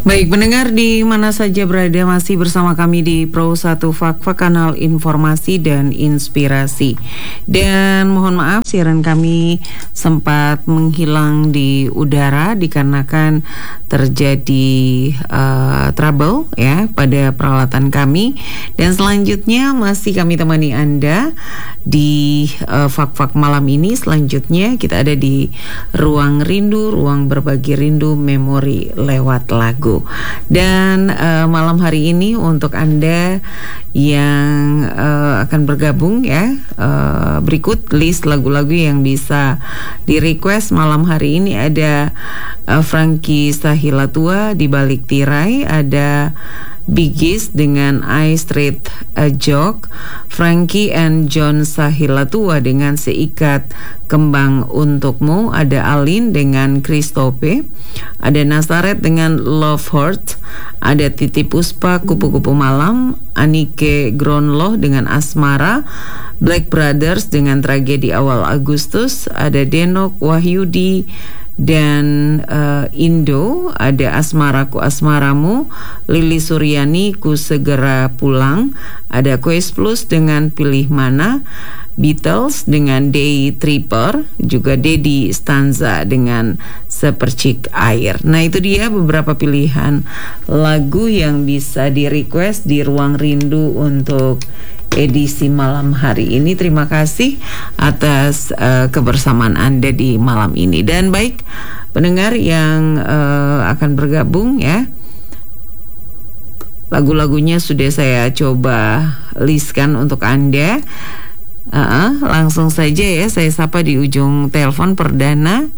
Baik, pendengar di mana saja berada masih bersama kami di Pro 1 Fakfa, kanal informasi dan inspirasi. Dan mohon maaf siaran kami sempat menghilang di udara dikarenakan terjadi trouble ya pada peralatan kami. Dan selanjutnya masih kami temani Anda di Fak-Fak malam ini. Selanjutnya kita ada di Ruang Rindu, ruang berbagi rindu memori lewat lagu. Dan malam hari ini untuk Anda yang akan bergabung ya, berikut list lagu-lagu yang bisa di request malam hari ini. Ada Frankie Sahilatua di Balik Tirai, ada Bigis dengan I Street a Joke, Frankie and John Sahilatua dengan Seikat Kembang Untukmu, ada Alin dengan Christope, ada Nazaret dengan Love Hurt, ada Titi Puspa Kupu-Kupu Malam, Anike Gronloh dengan Asmara, Black Brothers dengan Tragedi Awal Agustus, ada Denok Wahyudi dan Indo, ada Asmaraku Asmaramu, Lili Suryani Ku Segera Pulang, ada Quest Plus dengan Pilih Mana, Beatles dengan Day Tripper, juga Dedi Stanza dengan Sepercik Air. Nah, itu dia beberapa pilihan lagu yang bisa di request di Ruang Rindu untuk edisi malam hari ini. Terima kasih atas kebersamaan Anda di malam ini. Dan baik pendengar yang akan bergabung ya, lagu-lagunya sudah saya coba listkan untuk Anda. Langsung saja ya, saya sapa di ujung telepon perdana.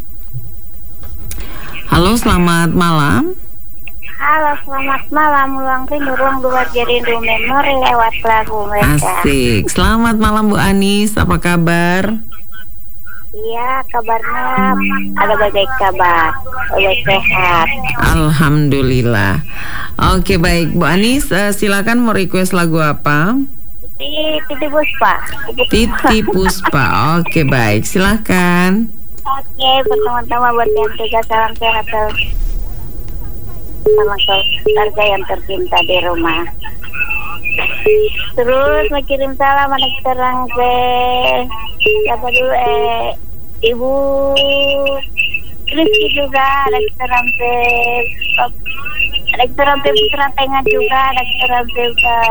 Halo, selamat malam. Halo, selamat malam. Ruang Rindu, ruang berbagi rindu memori lewat lagu mereka. Asik. Selamat malam Bu Anis, apa kabar? Iya, kabarnya ada baik kabar, baik sehat. Alhamdulillah. Oke, baik Bu Anis, silakan mau request lagu apa? Titi Puspa. Titi Puspa. Oke, baik, silakan. Oke, pertama-tama buat yang tiga, salam sehat sama keluarga yang tercinta di rumah. Terus mau kirim salam anak terang ke siapa dulu, Ibu Rizky juga, anak terang ke Putra Tengah juga, anak terang ke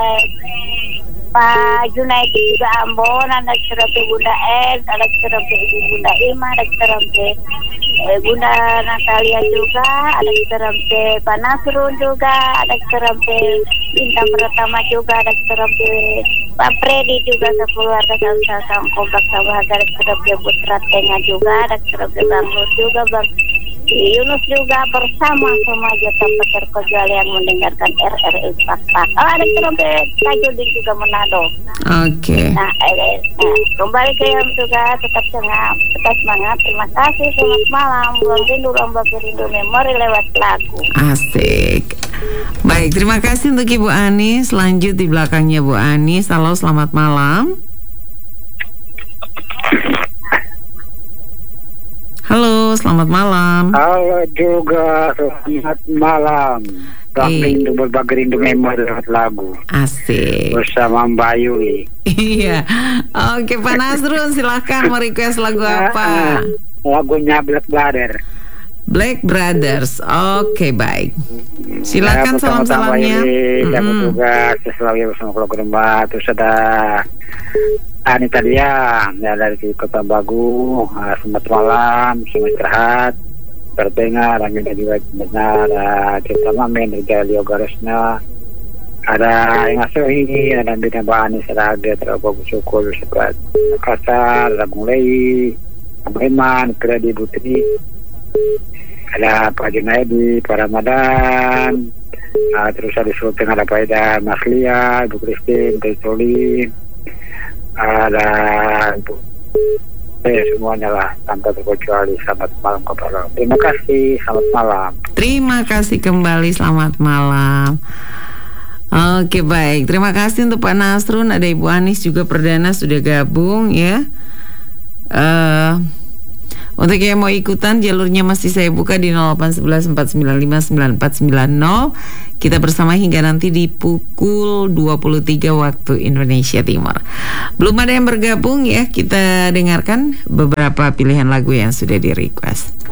Pak Junaidi juga Ambon, anak terang ke Bunda Es, anak terang ke Ibu Bunda Ima, anak terang ke Bunda Natalia juga, ada keterampe Pak Nasrun juga, ada keterampe Bintang Pertama juga, ada keterampe Pak Freddy juga, sekeluarga sama komplek sahabat, ada keterampe Putra Tengah juga, ada keterampe Bang Nur juga, Bang Yunus juga, bersama remaja tanpa terkecualian mendengarkan RRI Fakta. Ada keterampe Tajudin juga Manado. Oke. Nah, kembali ke yang juga tetap semangat. Terima kasih, selamat malam. Ruang Rindu, ruang berbagi rindu memori lewat lagu. Asik. Baik, terima kasih untuk Ibu Anis. Lanjut di belakangnya Bu Anis. Halo, selamat malam. Halo, selamat malam. Halo juga, selamat malam. Ruang Rindu, berbagi rindu memori lewat lagu. Asik. Bersama Mbak Yuli. Iya. Oke, Pak Nasrun, silahkan mau request lagu apa? Lagunya Black Brothers. Black Brothers. Oke, baik. Silakan salam-salamnya. Dapat tugas selalu bersama keluarga rumah. Terus ada Anita dia dari Kota Bagu. Selamat malam, selamat istirahat. Terdengar, Ramina juga benar. Kita main dari Jalio Garesna. Ada yang Asohi, ada Bina Bahanis, ada Terlalu Syukur, Sekat Kasar, ada Mulai, Iman, Kredi Putri, ada Pak Junaidi, Pak Ramadan, terus ada Sultan, ada Pak Ida, Mas Lia, Ibu Christine, Trisoli, ada Ibu semuanya lah tanpa terkecuali. Selamat malam kepada. Terima kasih, selamat malam. Terima kasih kembali, selamat malam. Oke, baik, terima kasih untuk Pak Nasrun. Ada Ibu Anis juga perdana sudah gabung ya. Untuk yang mau ikutan, jalurnya masih saya buka di 0811 495 9490. Kita bersama hingga nanti di pukul 23 waktu Indonesia Timur. Belum ada yang bergabung ya, kita dengarkan beberapa pilihan lagu yang sudah di request.